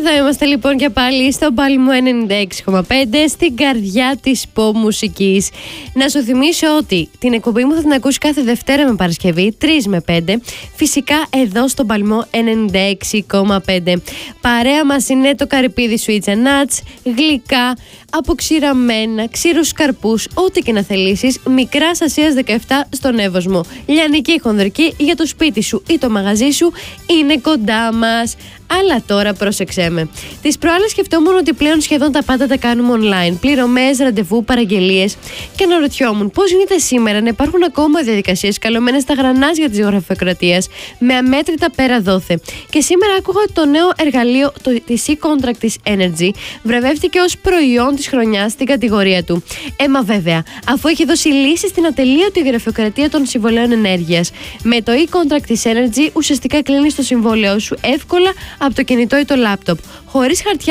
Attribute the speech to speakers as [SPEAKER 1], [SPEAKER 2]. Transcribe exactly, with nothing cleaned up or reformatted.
[SPEAKER 1] Εδώ είμαστε λοιπόν και πάλι στο Balimo ενενήντα έξι κόμμα πέντε, στην καρδιά της pop μουσικής. Να σου θυμίσω ότι την εκπομπή μου θα την ακούσει κάθε Δευτέρα με Παρασκευή, τρεις με πέντε, φυσικά εδώ στο Balimo ενενήντα έξι κόμμα πέντε. Παρέα μας είναι το καρυπίδι Sweets and Nuts, γλυκά, αποξηραμένα, ξύρους καρπούς, ό,τι και να θελήσεις, Μικράς Ασίας δεκαεπτά στον Εύωσμο. Λιανική χονδρική για το σπίτι σου ή το μαγαζί σου είναι κοντά μας. Αλλά τώρα πρόσεξέ με. Τις προάλλες σκεφτόμουν ότι πλέον σχεδόν τα πάντα τα κάνουμε online. Πληρωμές, ραντεβού, παραγγελίες. Και αναρωτιόμουν πώς γίνεται σήμερα να υπάρχουν ακόμα διαδικασίες καλωμένες στα γρανάζια της γραφειοκρατίας με αμέτρητα πέρα δόθε. Και σήμερα άκουγα ότι το νέο εργαλείο το, της e-contract της Energy βραβεύτηκε ως προϊόν της χρονιάς στην κατηγορία του. Έμα βέβαια, αφού έχει δώσει λύση στην ατελείωτη γραφειοκρατία των συμβολέων ενέργειας. Με το e-contract της Energy ουσιαστικά κλείνεις το συμβόλαιό σου εύκολα από το κινητό ή το λάπτοπ, χωρίς χαρτιά